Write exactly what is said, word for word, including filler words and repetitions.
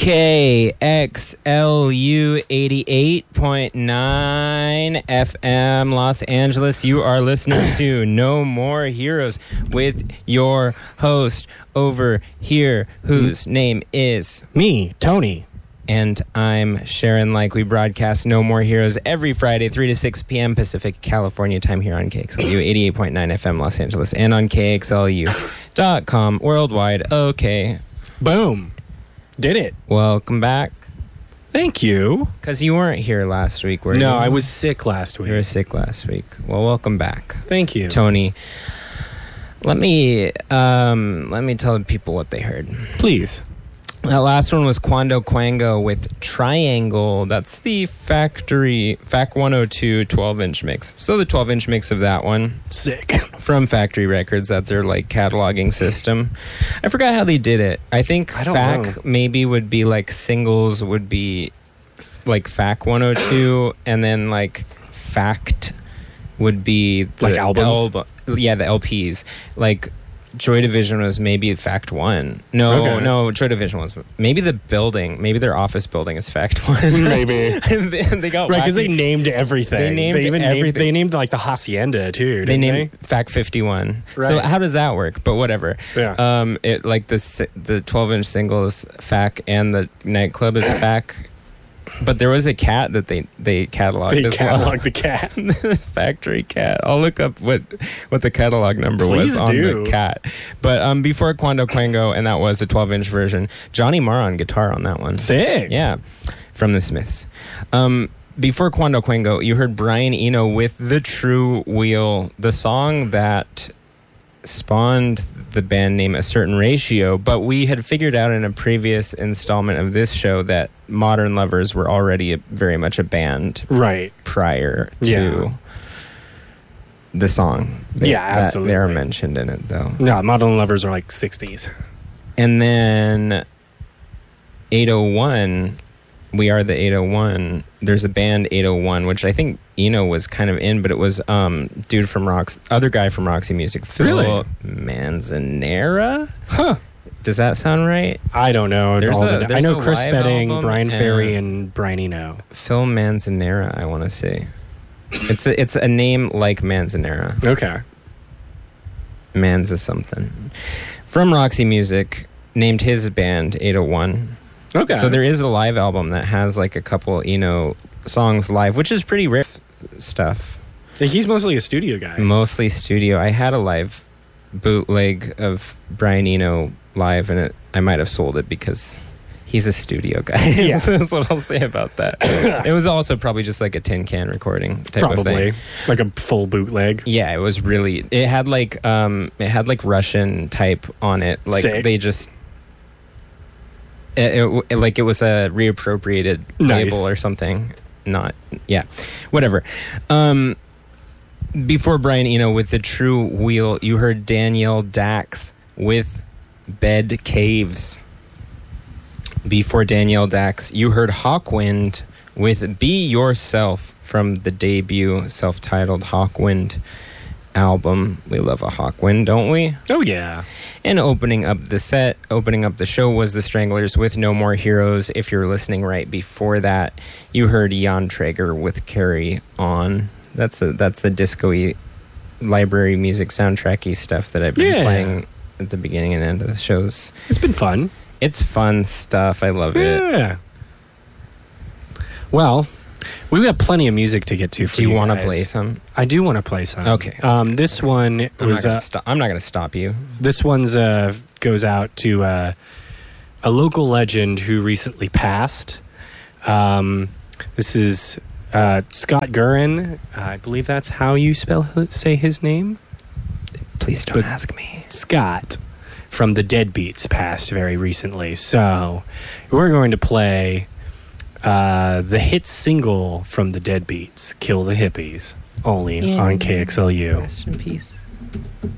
K X L U eighty-eight point nine F M Los Angeles. You are listening to No More Heroes with your host over here, whose name is me, Tony. And I'm Sharon. Like, we broadcast No More Heroes every Friday, three to six p.m. Pacific California time here on K X L U eighty-eight point nine F M Los Angeles and on K X L U dot com worldwide. Okay. Boom. Did it. Welcome back. Thank you. Because you weren't here last week, were you? No, I was sick last week. You were sick last week. Well, welcome back. Thank you. Tony. Let me, um, let me tell people what they heard. Please. That last one was Quando Quango with Triangle. That's the Factory, Fac one oh two twelve-inch mix. So the twelve-inch mix of that one. Sick. From Factory Records. That's their, like, cataloging system. I forgot how they did it. I think I don't Fac know. maybe would be, like, singles would be, like, Fac one oh two, and then, like, Fact would be... The Like albums? Alb- yeah, the L Ps. Like... Joy Division was maybe Fact One. No, Okay. no, Joy Division was maybe the building. Maybe their office building is Fact One. Maybe. they, they got Right, because wacky. they named everything. They named even everything. Named, they named, like, the Hacienda, too, They didn't named they? Fact fifty-one. Right. So how does that work? But whatever. Yeah. Um, it like the si- the twelve-inch single is Fac and the nightclub is Fac. But there was a cat that they they cataloged They as cataloged well. the cat. This Factory cat. I'll look up what what the catalog number Please was on do. the cat. But um, before Quando Quango, and that was a twelve-inch version. Johnny Marr on guitar on that one. Sick. Yeah, from the Smiths. Um, before Quando Quango, you heard Brian Eno with The True Wheel, the song that spawned the band name A Certain Ratio, but we had figured out in a previous installment of this show that Modern Lovers were already a, very much a band Right. prior to Yeah. the song. They, Yeah, that- absolutely. They're mentioned in it, though. No, Modern Lovers are like sixties. And then eight oh one, We Are the eight oh one. There's a band eight oh one, which I think Eno was kind of in, but it was um dude from Rox, other guy from Roxy Music, Phil Really? Manzanera. Huh. Does that sound right? I don't know. There's all a- the- I there's know a Chris live Spedding, album Brian and- Ferry, and Brian Eno. Phil Manzanera, I want to say. It's a, it's a name like Manzanera. Okay. Manza something. From Roxy Music, named his band eight oh one. Okay. So there is a live album that has like a couple Eno songs live, which is pretty riff stuff. He's mostly a studio guy. Mostly studio. I had a live bootleg of Brian Eno live, and it, I might have sold it because he's a studio guy. Yeah. That's what I'll say about that. It was also probably just like a tin can recording type of Probably. thing. Like a full bootleg. Yeah, it was really. It had like um, it had like Russian type on it. Like Sick. they just. It, it, it- like it was a reappropriated Nice. label or something. Not yeah, whatever. Um, before Brian Eno with The True Wheel, you heard Danielle Dax with Bed Caves. Before Danielle Dax, you heard Hawkwind with Be Yourself from the debut self-titled Hawkwind album. We love a Hawkwind, don't we? Oh, yeah. And opening up the set, opening up the show was The Stranglers with No More Heroes. If you're listening right before that, you heard Jan Traeger with Carry On. That's a, that's the disco-y library music soundtracky stuff that I've been Yeah. playing at the beginning and end of the shows. It's been fun. It's fun stuff. I love it. Yeah. Well, we've got plenty of music to get to for Do you, you want to guys. play some? I do want to play some. Okay. Um, this one I'm not was gonna uh, sto- I'm not going to stop you. this one's uh, goes out to uh, a local legend who recently passed. Um, this is uh, Scott Gurin. Uh, I believe that's how you spell say his name. Please don't But- ask me. Scott from the Deadbeats passed very recently. So we're going to play uh, the hit single from the Deadbeats, Kill the Hippies, only Yeah. on K X L U. Rest in peace.